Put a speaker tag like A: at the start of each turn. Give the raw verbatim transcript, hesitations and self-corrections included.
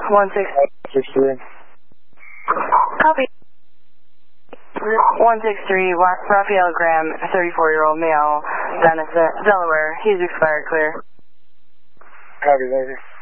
A: one six
B: six three.
A: Copy. one six three, Raphael Graham, thirty-four-year-old male, Venice, Delaware. He's expired clear.
B: Copy, later.